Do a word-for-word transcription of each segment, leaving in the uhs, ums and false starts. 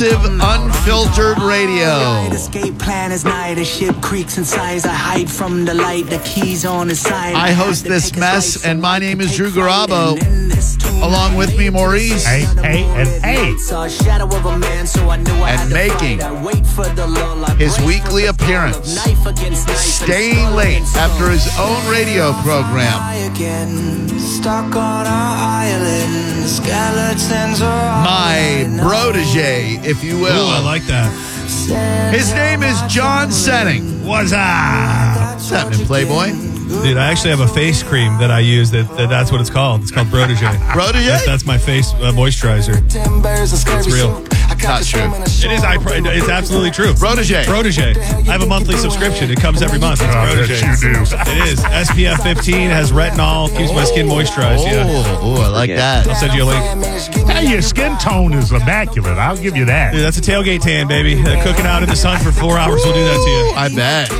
Progressive Unfiltered Radio. Escape plan is night. A ship creaks in size. I hide from the light. The keys on the side. I host this mess, and my name is Drew Garabo. Along with me, Maurice. Hey, hey, and hey. And making his weekly appearance, staying late after his own radio program. Stuck on our island, skeletons are My protege, if you will. Ooh, I like that. His name is John Senning. What's up? What's happening, Playboy? Dude, I actually have a face cream that I use that, that that's what it's called. It's called Protege. Protege? That, that's my face uh, moisturizer. It's real. Not true. It is. I. It's absolutely true. Protege. Protege. I have a monthly subscription. It comes every month. It's Oh, Protege. yes, you do. It is. S P F fifteen, has retinol, keeps my skin moisturized. Yeah. Oh, oh, I like that. I'll send you a link. Hey, your skin tone is immaculate. I'll give you that. Dude, that's a tailgate tan, baby. Uh, cooking out in the sun for four hours will do that to you. I bet.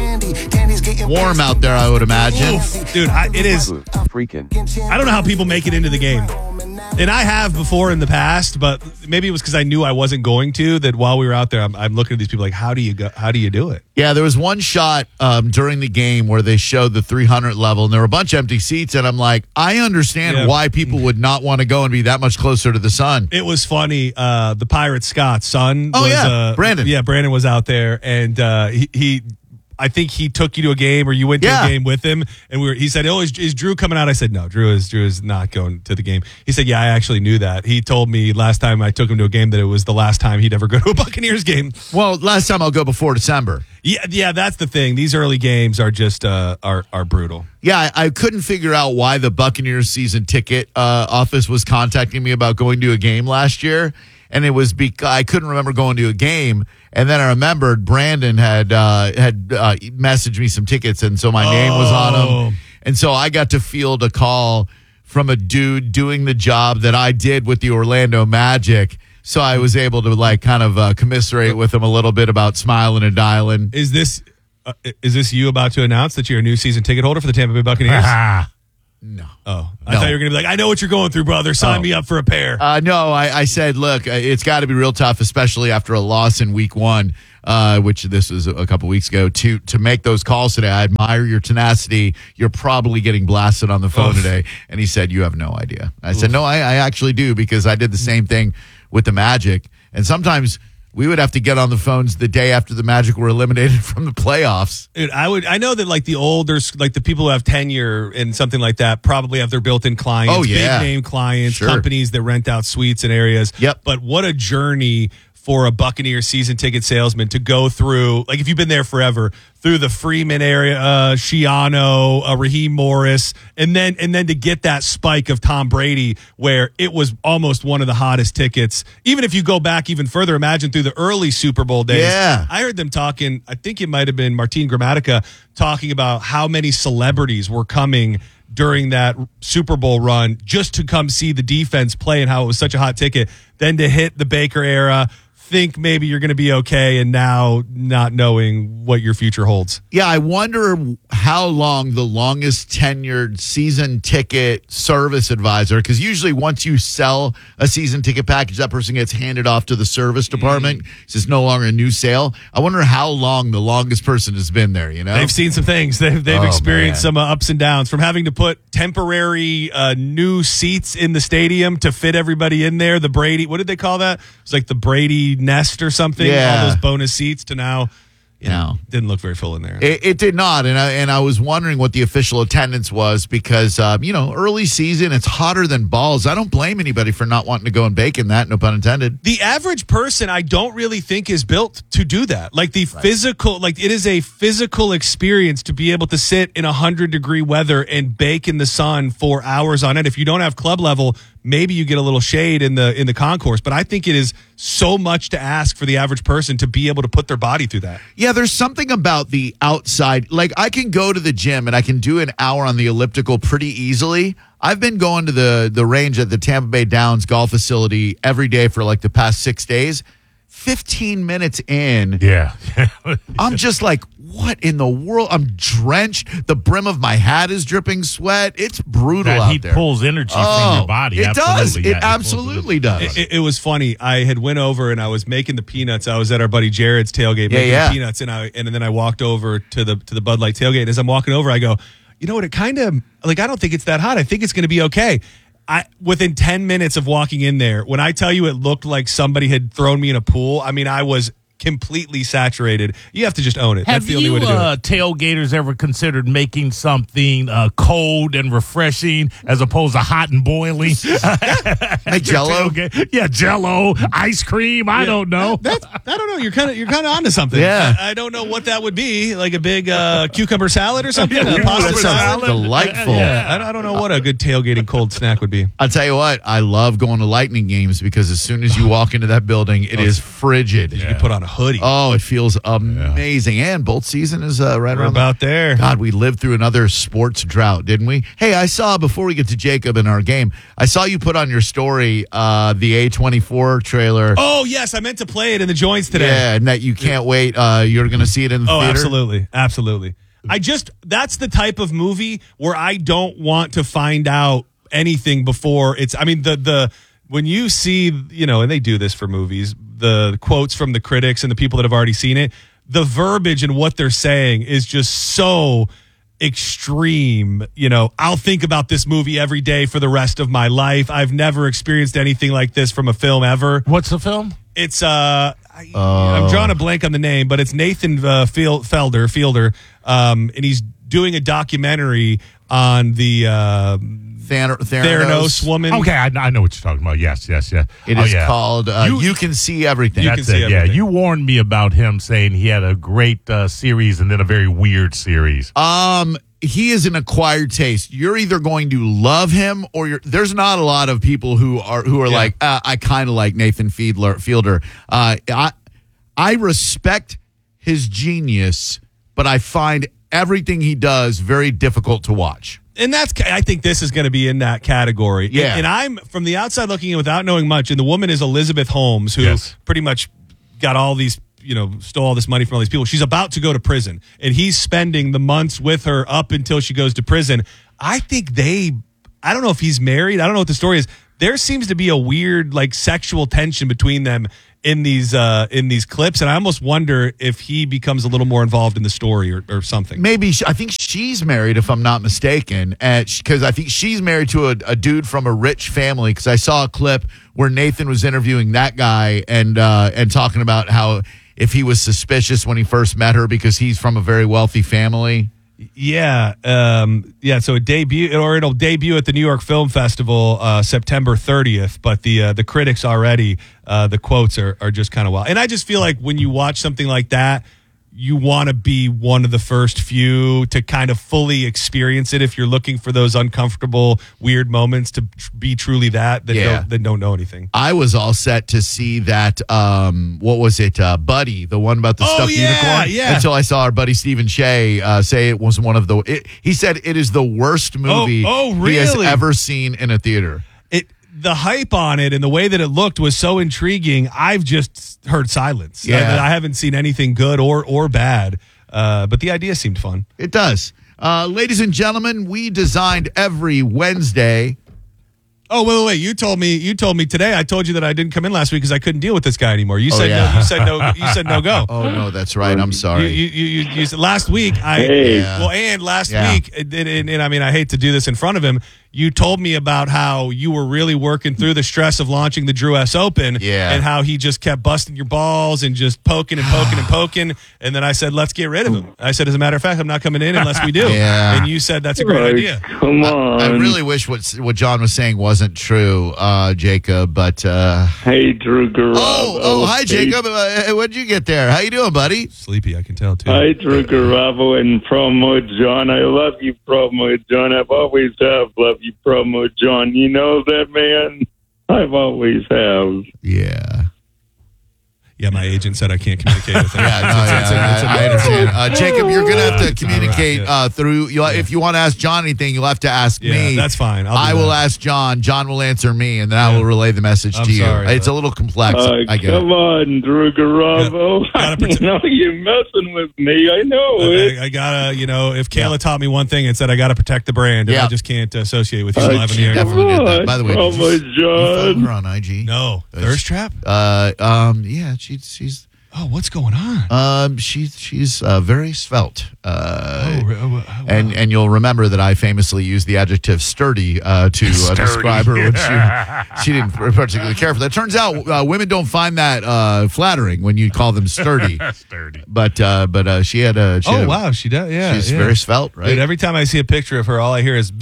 Warm out there, I would imagine. Oof. Dude, I, it is. Freaking. I don't know how people make it into the game. And I have before in the past, but maybe it was because I knew I wasn't going to, that while we were out there, I'm, I'm looking at these people like, how do you go? How do you do it? Yeah, there was one shot um, during the game where they showed the three hundred level, and there were a bunch of empty seats, and I'm like, I understand Yeah. why people would not want to go and be that much closer to the sun. It was funny. Uh, the Pirate Scott's son. Oh, was, yeah. uh, Brandon. Yeah, Brandon was out there, and uh, he, he, I think he took you to a game, or you went to Yeah. a game with him, and we were. He said, "Oh, is, is Drew coming out?" I said, "No, Drew is Drew is not going to the game." He said, "Yeah, I actually knew that." He told me last time I took him to a game that it was the last time he'd ever go to a Buccaneers game. Well, last time I'll go before December. Yeah, yeah, that's the thing. These early games are just uh, are are brutal. Yeah, I, I couldn't figure out why the Buccaneers season ticket uh, office was contacting me about going to a game last year. And it was because I couldn't remember going to a game. And then I remembered Brandon had uh, had uh, messaged me some tickets, and so my oh. name was on them. And so I got to field a call from a dude doing the job that I did with the Orlando Magic. So I was able to like kind of uh, commiserate with him a little bit about smiling and dialing. Is this uh, is this you about to announce that you're a new season ticket holder for the Tampa Bay Buccaneers? No. Oh, I no. thought you were going to be like, I know what you're going through, brother. Sign oh. me up for a pair. Uh, no, I, I said, look, it's got to be real tough, especially after a loss in week one, uh, which this was a couple weeks ago, to to make those calls today. I admire your tenacity. You're probably getting blasted on the phone Oof. today. And he said, you have no idea. I Oof. said, no, I, I actually do, because I did the same thing with the Magic. And sometimes we would have to get on the phones the day after the Magic were eliminated from the playoffs. Dude, I would. I know that like the older, like the people who have tenure and something like that probably have their built-in clients, oh, yeah. big name clients, sure. companies that rent out suites in areas. Yep. But what a journey for a Buccaneers season ticket salesman to go through, like if you've been there forever, through the Freeman area, uh, Schiano, uh, Raheem Morris, and then and then to get that spike of Tom Brady, where it was almost one of the hottest tickets. Even if you go back even further, imagine through the early Super Bowl days. Yeah. I heard them talking, I think it might have been Martin Gramatica talking about how many celebrities were coming during that Super Bowl run just to come see the defense play and how it was such a hot ticket. Then to hit the Baker era, think maybe you're going to be okay, and now not knowing what your future holds. Yeah, I wonder how long the longest tenured season ticket service advisor, because usually once you sell a season ticket package, that person gets handed off to the service department. Mm. So it's no longer a new sale. I wonder how long the longest person has been there, you know? They've seen some things. They've, they've oh, experienced man. some uh, ups and downs, from having to put temporary uh, new seats in the stadium to fit everybody in there. The Brady, what did they call that? It's like the Brady nest or something. Yeah. All those bonus seats to now, you No. know, didn't look very full in there. It, it did not, and I and I was wondering what the official attendance was, because uh, you know, early season, it's hotter than balls. I don't blame anybody for not wanting to go and bake in that, no pun intended. The average person, I don't really think, is built to do that. Like the right. physical, like it is a physical experience to be able to sit in a hundred degree weather and bake in the sun for hours on end. If you don't have club level, maybe you get a little shade in the in the concourse, but I think it is so much to ask for the average person to be able to put their body through that. Yeah, there's something about the outside. Like, I can go to the gym and I can do an hour on the elliptical pretty easily. I've been going to the the range at the Tampa Bay Downs golf facility every day for like the past six days. fifteen minutes in, Yeah. I'm just like, what in the world? I'm drenched. The brim of my hat is dripping sweat. It's brutal That out heat there. pulls energy from Oh, your body. It does. Absolutely. It Yeah, pulls absolutely does. It, it was funny. I had went over and I was making the peanuts. I was at our buddy Jared's tailgate Yeah, making yeah. the peanuts, and I and then I walked over to the to the Bud Light tailgate. And as I'm walking over, I go, you know what? It kind of like I don't think it's that hot. I think it's going to be okay. I within ten minutes of walking in there, when I tell you it looked like somebody had thrown me in a pool. I mean, I was completely saturated. You have to just own it. Have That's the only you way to do uh, it. tailgaters ever considered making something uh, cold and refreshing as opposed to hot and boiling? Like Jell-O? Tailgate. Yeah, Jell-O, ice cream. I don't know. That's, I don't know. You're kind of you're kind of onto something. Yeah. I, I don't know what that would be. Like a big uh, cucumber salad or something. Yeah, a cucumber pasta That salad. sounds delightful. Yeah. I, I don't know what a good tailgating cold snack would be. I'll tell you what, I love going to Lightning games because as soon as you walk into that building, it is frigid. You put on a hoodie. Oh, it feels amazing. And bolt season is uh, right We're around the- about there. God, we lived through another sports drought, didn't we? Hey, I saw, before we get to Jacob in our game, I saw you put on your story uh, the A twenty-four trailer. Oh yes, I meant to play it in the joints today. Yeah, and that you can't wait. Uh, you're going to see it in the Oh, theater. absolutely, absolutely. I just that's the type of movie where I don't want to find out anything before it's. I mean, the the when you see, you know, and they do this for movies, the quotes from the critics and the people that have already seen it, the verbiage and what they're saying is just so extreme. You know, I'll think about this movie every day for the rest of my life. I've never experienced anything like this from a film ever. What's the film? It's uh, I, I'm drawing a blank on the name, but it's Nathan uh, Fiel- Felder, Fielder, um, and he's doing a documentary on the uh, Than- Theranos. Theranos woman. Okay, I, I know what you're talking about. Yes, yes, yes. It oh, is yeah. called uh, You- You Can See Everything. You That's can see it. Yeah, everything. you warned me about him saying he had a great uh, series and then a very weird series. Um, he is an acquired taste. You're either going to love him or you're. There's not a lot of people who are who are Yeah. like uh, I kind of like Nathan Fiedler, Fielder. Uh, I I respect his genius, but I find everything he does very difficult to watch. And that's, I think this is going to be in that category. Yeah. And, and I'm from the outside looking in without knowing much. And the woman is Elizabeth Holmes, who Yes. pretty much got all these, you know, stole all this money from all these people. She's about to go to prison, and he's spending the months with her up until she goes to prison. I think they, I don't know if he's married. I don't know what the story is. There seems to be a weird, like, sexual tension between them in these uh, in these clips, and I almost wonder if he becomes a little more involved in the story or, or something. Maybe she, I think she's married, if I'm not mistaken, because I think she's married to a, a dude from a rich family. Because I saw a clip where Nathan was interviewing that guy and uh, and talking about how if he was suspicious when he first met her because he's from a very wealthy family. Yeah, um, yeah. So it debut or it'll debut at the New York Film Festival uh, September thirtieth. But the uh, the critics already uh, the quotes are are just kind of wild. And I just feel like when you watch something like that, you want to be one of the first few to kind of fully experience it. If you're looking for those uncomfortable, weird moments to tr- be truly that, that, Yeah. don't, that don't know anything. I was all set to see that. Um, what was it, uh, Buddy, the one about the Oh, stuffed yeah, unicorn? yeah. Until I saw our buddy Stephen Shea uh, say it was one of the. It, he said it is the worst movie oh, he has really? ever seen in a theater. It the hype on it and the way that it looked was so intriguing. I've just heard silence. Yeah. I, I haven't seen anything good or or bad. Uh, but the idea seemed fun. It does. Uh, ladies and gentlemen, we designed every Wednesday. Oh wait, wait, wait! You told me. You told me today. I told you that I didn't come in last week because I couldn't deal with this guy anymore. You Oh, said yeah. no. You said no. You said no go. Oh, no, that's right. I'm You, sorry. you, you, you, you said last week. I Hey. Yeah. well, and last Yeah. week, and, and, and I mean, I hate to do this in front of him. You told me about how you were really working through the stress of launching the Drew S. Open, Yeah. and how he just kept busting your balls and just poking and poking and poking. And then I said, "Let's get rid of him." I said, "As a matter of fact, I'm not coming in unless we do." Yeah. And you said that's a great Like, idea. Come on. I really wish what what John was saying wasn't true, uh, Jacob. But uh, Hey, Drew Garabo. oh, oh, hi, Hey, Jacob. Uh, what'd you get there? How you doing, buddy? Sleepy, I can tell too. Hi, Drew Garabo and Promo John. I love you, Promo John. I've always have loved you, Promo John. You know that, man? I've always have. Yeah. Yeah, my agent said I can't communicate with him. Yeah, no, yeah, I, I understand. Uh, Jacob, you're going to have to It's all communicate right, yeah. uh, through. You'll, If you want to ask John anything, you'll have to ask Yeah, me. that's fine. I'll do I will that. ask John. John will answer me, and then I Yeah. will relay the message I'm to you. sorry, it's but- a little complex. Uh, I get come it. on, Drew Garabo. Gotta I protect- know you're messing with me. I know it. I, I gotta, you know, if Kayla taught me one thing, it said I gotta protect the brand, and Yeah. I just can't associate with you Uh, live in the air. definitely did that. By the way, oh did my you, you follow John. her on I G? No, thirst trap. Uh, um, yeah, she's she's Oh, what's going on? um she's she's uh, very svelte. Uh, oh, re- oh, wow. and and you'll remember that I famously used the adjective sturdy uh, to uh, describe her when she she didn't particularly care for that. Turns out uh, women don't find that uh, flattering when you call them sturdy. Sturdy. But uh, but uh, she had a she oh had a- wow, she does. Yeah, she's yeah. very svelte, right? Dude, every time I see a picture of her, all I hear is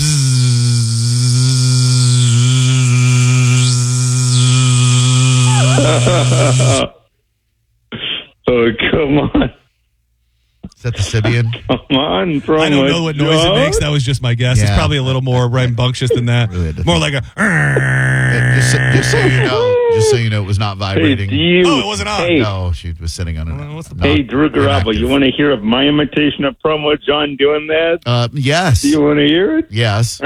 bzzz. Oh, come on. Is that the Sibian? Come on, bro. I don't know what noise it makes. That was just my guess. It's Yeah. probably a little more rambunctious than that. Really had to More think. like a. Yeah, just, so, just so you know, just so you know, it was not Hey, vibrating. do you, Oh, it wasn't on. Hey, No, she was sitting on it. what's the- not hey Drew Garabo, inactive. you want to hear of my imitation of promo John doing that? Uh, yes, Do you want to hear it? yes.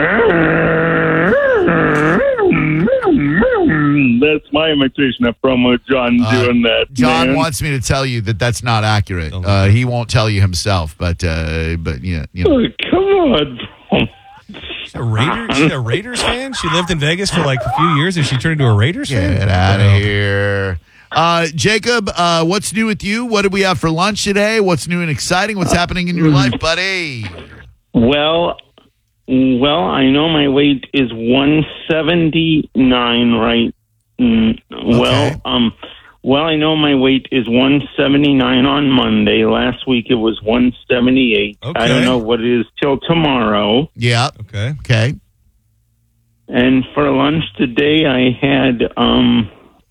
That's my imitation of promo John Uh, doing that. John man. wants me to tell you that that's not accurate. Uh, he won't tell you himself, but uh, but yeah, you know. Oh, come on, bro. She's a Raider. She's a Raiders fan. She lived in Vegas for like a few years, and she turned into a Raiders fan. Get out of here. Uh, Jacob, uh, what's new with you? What did we have for lunch today? What's new and exciting? What's happening in your life, buddy? Well, well, I know my weight is one seventy-nine, right? Mm, well, Okay. um, well, I know my weight is one seventy-nine on Monday. Last week it was one seventy-eight. I Okay. don't know what it is till tomorrow. Yeah. Okay. Okay. And for lunch today, I had um.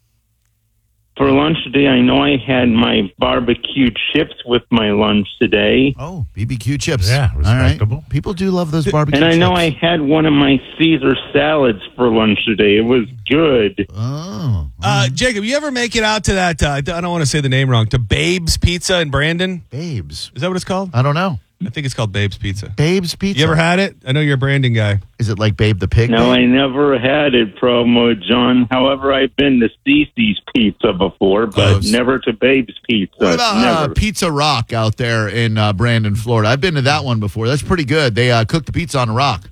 For lunch today, I know I had my barbecue chips with my lunch today. Oh, B B Q chips. Yeah, All right. respectable. People do love those barbecue And I chips. know I had one of my Caesar salads for lunch today. It was good. Oh. Uh, Jacob, you ever make it out to that? Uh, I don't want to say the name wrong. To Babe's Pizza in Brandon? Babes. Is that what it's called? I don't know. I think it's called Babe's Pizza. Babes Pizza. You ever had it? I know you're a Brandon guy. Is it like Babe the Pig? No, Babe? I never had it, promo John. However, I've been to Cece's Pizza before, but Oh, s- never to Babe's Pizza. What about uh, never. Pizza Rock out there in uh, Brandon, Florida? I've been to that one before. That's pretty good. They uh, cook the pizza on a rock.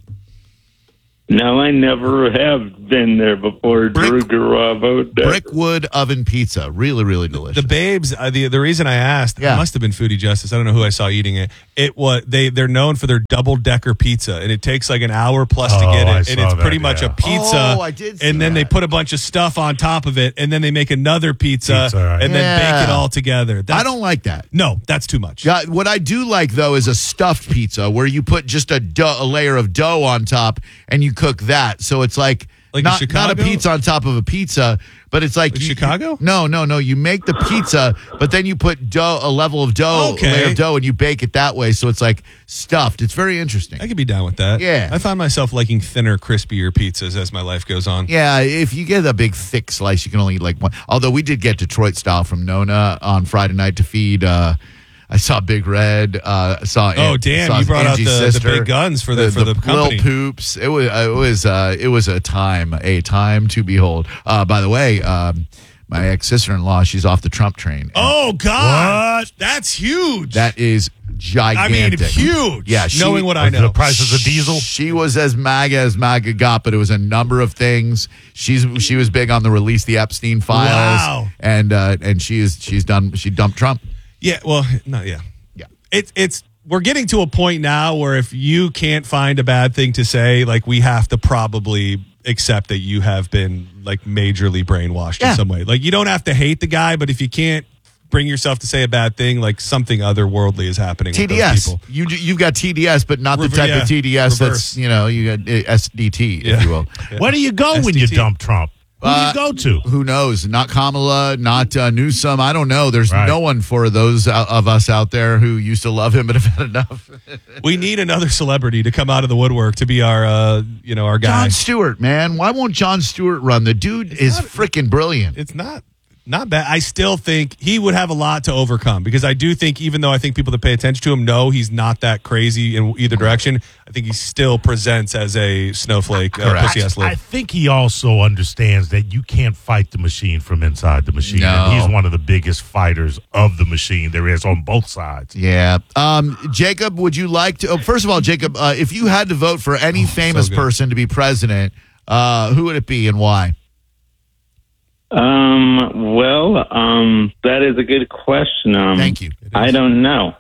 No, I never have been there before, Brick- Drew Garabo. Never. Brickwood oven pizza. Really, really delicious. The Babes, uh, the the reason I asked, Yeah. it must have been Foodie Justice. I don't know who I saw eating it. It was they they're known for their double decker pizza, and it takes like an hour plus to Oh, get it, I and saw it's pretty that, much yeah. a pizza. Oh, I did see and then they that. put a bunch of stuff on top of it, and then they make another pizza, Pizza, right. and then Yeah. bake it all together. That's, I don't like that. No, that's too much. Yeah, what I do like though is a stuffed pizza where you put just a dough, a layer of dough on top and you cook that. So it's like, Like in not, not a Chicago? pizza on top of a pizza, but it's like Like you- Chicago? No, no, no. You make the pizza, but then you put dough, a level of dough, Okay. a layer of dough, and you bake it that way. So it's like stuffed. It's very interesting. I could be down with that. Yeah. I find myself liking thinner, crispier pizzas as my life goes on. Yeah, if you get a big thick slice, you can only eat like one. Although we did get Detroit style from Nona on Friday night to feed. Uh, I saw Big Red. Uh, I saw Oh, An- damn, saw you brought out Angie's the- the sister, big guns for the- for the company. Lil Poops. It was uh, it was uh, it was a time a time to behold. Uh, by the way, um, my ex sister in law, she's off the Trump train. And Oh God, that's huge. that is I mean, gigantic. huge. Yeah, she- knowing what I Like know. the prices of diesel. She was as MAGA as MAGA got, but it was a number of things. She's she was big on the release the Epstein files, Wow. and uh, and she is she's done she dumped Trump. Yeah, well, no, yeah, Yeah. It's it's we're getting to a point now where if you can't find a bad thing to say, like we have to probably accept that you have been like majorly brainwashed Yeah. in some way. Like you don't have to hate the guy, but if you can't bring yourself to say a bad thing, like something otherworldly is happening T with D those S. people. You you've got T D S, but not the Rever- type yeah, of T D S reverse. that's you know you got uh, S D T Yeah. if you will. Where do you go when you S D T. dump Trump? Who Uh, do you go to? Who knows? Not Kamala, not uh, Newsom. I don't know. There's Right. no one for those out- of us out there who used to love him but have had enough. We need another celebrity to come out of the woodwork to be our, uh, you know, our guy. John Stewart, man. Why won't John Stewart run? The dude is freaking brilliant. It's not Not bad. I still think he would have a lot to overcome because I do think, even though I think people that pay attention to him know he's not that crazy in either direction, I think he still presents as a snowflake, uh, pussy ass I lip. think he also understands that you can't fight the machine from inside the machine. No. And he's one of the biggest fighters of the machine there is on both sides. Yeah. Um, Jacob, would you like to? Oh, first of all, Jacob, uh, if you had to vote for any famous good. person to be president, uh, who would it be and why? Um, well, um, that is a good question. Um, Thank you. I don't know.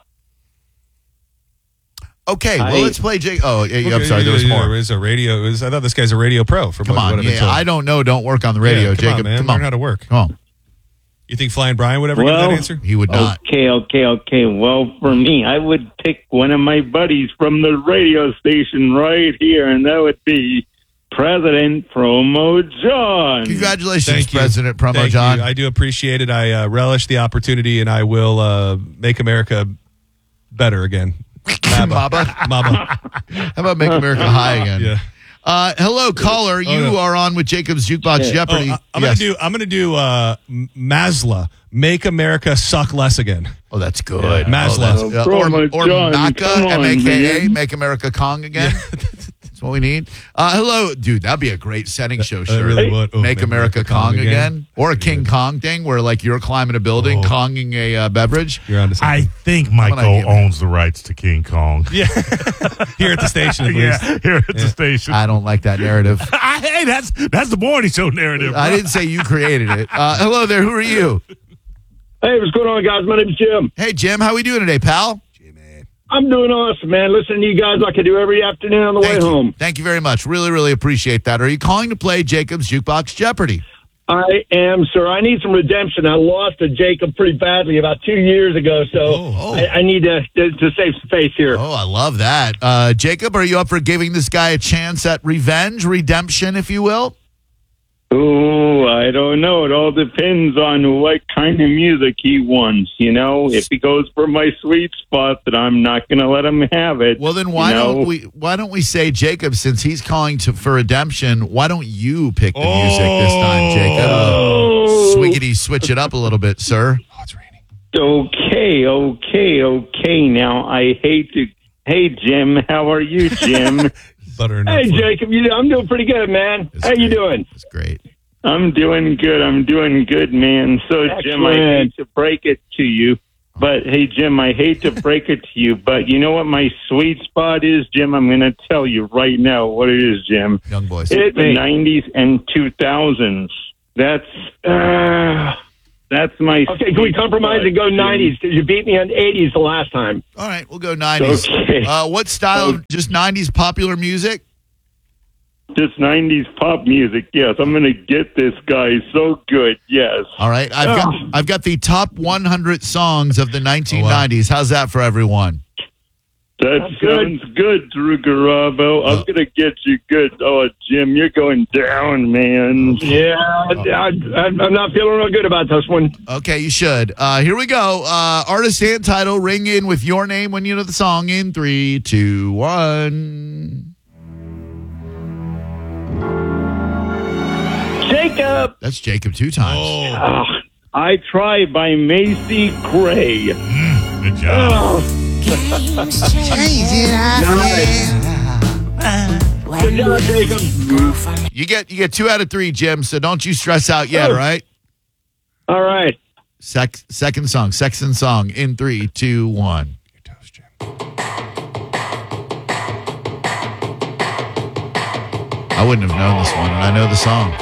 Okay, well, I- let's play Jake. Oh, yeah, yeah, I'm Okay, sorry, there was yeah, more. It was a radio. It was, I thought this guy's a radio pro. From Come what, on, what I've been yeah, told. I don't know. Don't work on the radio, Yeah, come Jacob. on, man. Come Learn on, how to work. Come on. You think Flying Brian would ever give Well, that answer? He would not. Okay, okay, okay. Well, for me, I would pick one of my buddies from the radio station right here, and that would be President Promo John. Congratulations, Thank you. President Promo Thank John. you. I do appreciate it. I uh, relish the opportunity, and I will uh, make America better again. Maba. Maba. How about Make America High again? Yeah. Uh, hello, caller. You no. are on with Jacob's Jukebox Yeah. Jeopardy. Oh, I- I'm Yes. gonna do. I'm gonna do. Uh, M- Masla. Make America suck less again. Oh, that's good. Yeah. Maslow. Oh, that's- uh, Promo or or John, Maka, come on, M A K A, man. Make America Kong again. That's what we need. Uh, hello, dude. That'd be a great setting show That shirt. really would. Oh, Make America, Kong, again. Or a King Kong thing where, like, you're climbing a building, Oh. Konging a uh, beverage. You're on to I something. think an Michael idea, man. owns the rights to King Kong. Yeah. Here at the station, at least. Yeah, here at the station. I don't like that narrative. I, hey, that's that's the morning show narrative. I didn't say you created it. Uh, hello there. Who are you? Hey, what's going on, guys? My name's Jim. Hey, Jim. How we doing today, pal? I'm doing awesome, man. Listening to you guys like I do every afternoon on the Thank way you. home. Thank you very much. Really, really appreciate that. Are you calling to play Jacob's Jukebox Jeopardy? I am, sir. I need some redemption. I lost to Jacob pretty badly about two years ago, so Oh. I, I need to, to to save some face here. Oh, I love that. Uh, Jacob, are you up for giving this guy a chance at revenge, redemption, if you will? Oh, I don't know. It all depends on what kind of music he wants. You know, if he goes for my sweet spot, then I'm not going to let him have it. Well, then why you know? don't we? Why don't we say, Jacob, since he's calling to for redemption, why don't you pick the music this time, Jacob? Oh. Swiggity, switch it up a little bit, sir. Oh, it's raining. Okay, okay, okay. Now I hate to. Hey, Jim, how are you, Jim? Butter Hey, Jacob, you, I'm doing pretty good, man. That's How you great. doing? That's great. I'm doing good. I'm doing good, man. So, Jim, I Excellent. hate to break it to you, but hey, Jim, I hate to break it to you, but you know what my sweet spot is, Jim? I'm going to tell you right now what it is, Jim. Young boys. It's the me. nineties and two thousands. That's uh, that's my. Okay, can we sweet compromise spot, and go Jim. nineties? Because you beat me on eighties the last time. All right, we'll go nineties. Okay. Uh, what style? of Just nineties popular music? Just nineties pop music. Yes, I'm going to get this guy so good. Yes. All right, I've got I've got the top one hundred songs of the nineteen nineties. How's that for everyone? That That's good. sounds good, Drew Garabo. I'm Oh. going to get you good. Oh, Jim, you're going down, man. Yeah, I, I, I'm not feeling real good about this one. Okay, you should. Uh, here we go. Uh, artist and title. Ring in with your name when you know the song. In three, two, one. Jacob, That's Jacob two times. Oh, Ah, I Try by Macy Gray. good job. Good job, Jacob. You get you get two out of three, Jim. So don't you stress out yet. Oh. All right. All right. Sec- second song. Second song. In three, two, one. I wouldn't have known this one, and I know the song.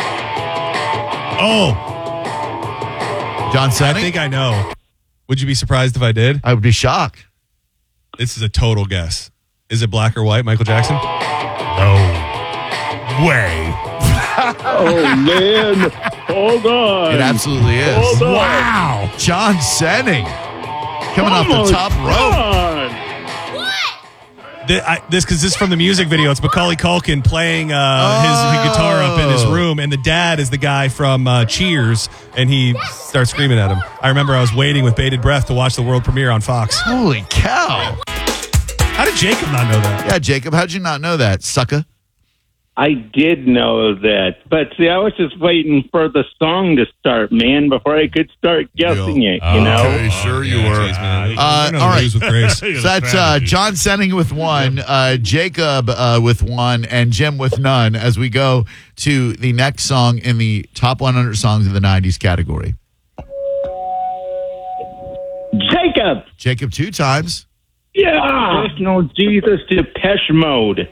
Oh, John I Senning. think I know. Would you be surprised if I did? I would be shocked. This is a total guess. Is it black or white, Michael Jackson? no way. Oh, man. Hold on. It absolutely is. Hold on. Wow. John Senning coming off Almost the top rope. done. Th- I, this because this is from the music video. It's Macaulay Culkin playing uh, his, his guitar up in his Oh. room, and the dad is the guy from uh, Cheers, and he starts screaming at him. I remember I was waiting with bated breath to watch the world premiere on Fox. Holy cow! How did Jacob not know that? Yeah, Jacob, how'd you not know that, sucker? I did know that, but see, I was just waiting for the song to start, man, before I could start guessing Yo. it. You know, Okay, sure you were. Uh, Uh, no, all right. lose with grace. So that's uh, John Senning with one, uh, Jacob uh, with one, and Jim with none as we go to the next song in the top one hundred songs of the nineties category. Jacob. Jacob two times. Yeah. Personal Jesus Depeche Mode.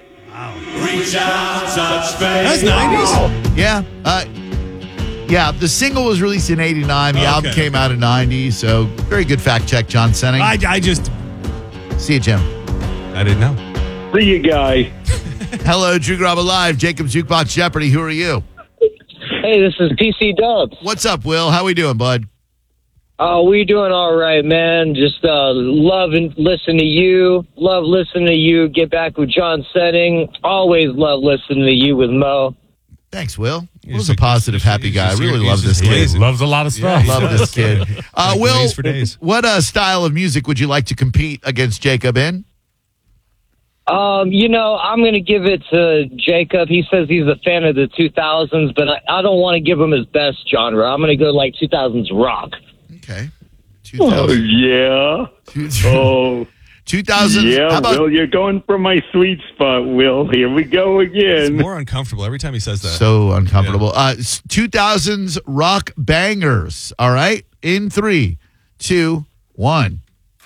That's nineties? Yeah. Uh, yeah, the single was released in eighty-nine. The Okay. album came out in ninety, so very good fact check, John Senning. I, I just, See you, Jim. I didn't know. See you, guy. Hello, Drew Graba Live, Jacob's Jukebox Jeopardy. Who are you? Hey, this is P C Dubs. What's up, Will? How we doing, bud? Uh, we doing all right, man. Just uh, love and listen to you. Love listening to you. Get back with John Setting. Always love listening to you with Mo. Thanks, Will. He's Will's a just- positive, he's happy just- guy. I he's really just- love he's this just kid. lazy. Loves a lot of stuff. Love this kid. Uh, Like Will, Blaze for days. what uh, style of music would you like to compete against Jacob in? Um, you know, I'm going to give it to Jacob. He says he's a fan of the two thousands, but I, I don't want to give him his best genre. I'm going to go like two thousands rock. Okay. Oh, 2000, yeah. two- Oh, two thousand. yeah, How about Will, you're going for my sweet spot, Will. Here we go It's again. more uncomfortable every time he says that. so uncomfortable? Uh, s- two thousands rock bangers. All right. In three, two, one.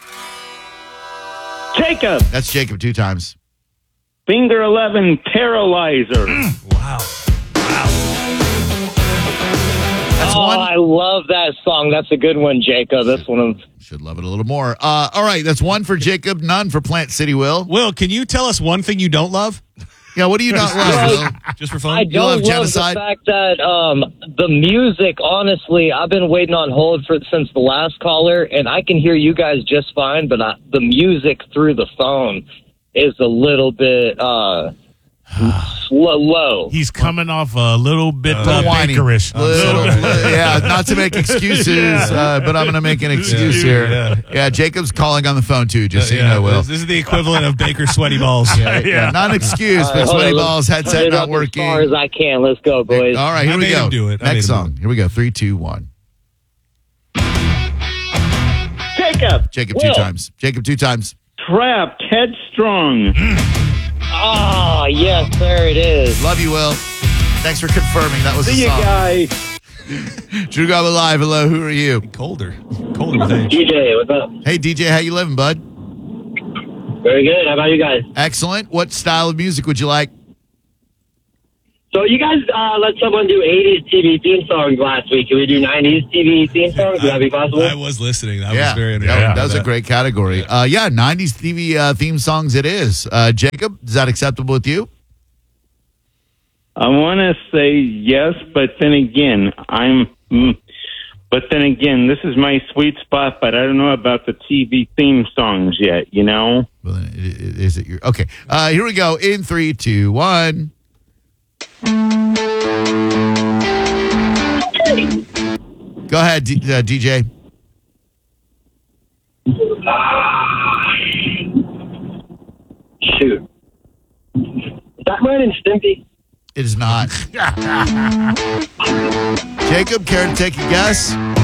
Jacob, That's Jacob two times. Finger eleven, Paralyzer. wow. That's Oh, one. I love that song. That's a good one, Jacob. That's one of Should love it a little more. Uh, all right. That's one for Jacob, none for Plant City, Will. Will, can you tell us one thing you don't love? Yeah. What do you not love, Will? Just for fun? I love don't love, genocide? the fact that um, the music, honestly, I've been waiting on hold for since the last caller, and I can hear you guys just fine, but I, the music through the phone is a little bit uh, slow, low. He's coming off a little bit uh, whiny. bakerish. Little- li- yeah, not to make excuses, uh, but I'm going to make an excuse Yeah, here. yeah. Yeah. Jacob's calling on the phone too, just so you Yeah, know, Will. This, this is the equivalent of Baker sweaty balls. Yeah, yeah. Not an excuse, All but right, sweaty hold on, balls, let's headset turn it not up working. As far as I can. Let's go, boys. All right, I here we made go. him do it. I made Next him do song. Here we go. Three, two, one. Jacob, Jacob two Will. times. Jacob two times. Trapped, Headstrong. Ah, yes, there it is. Love you, Will. Thanks for confirming that was See the you, song. guy. Drew Gaba Live. Hello, who are you? Colder. Colder with age. D J, what's up? Hey, D J, how you living, bud? Very good. How about you guys? Excellent. What style of music would you like? So you guys uh, let someone do eighties T V theme songs last week. Can we do nineties T V theme songs? Would that be possible? I was listening. That yeah, was very that, entertaining. that was a great category. Uh, yeah, nineties T V uh, theme songs it is. Uh, Jacob, is that acceptable with you? I want to say yes, but then again, I'm. Mm, but then again, this is my sweet spot, but I don't know about the T V theme songs yet. You know. Well, then, i- i- is it your okay? Uh, here we go. In three, two, one. Go ahead, D- uh, D J. Shoot. Is that Ren and Stimpy? It is not. Jacob, care to take a guess?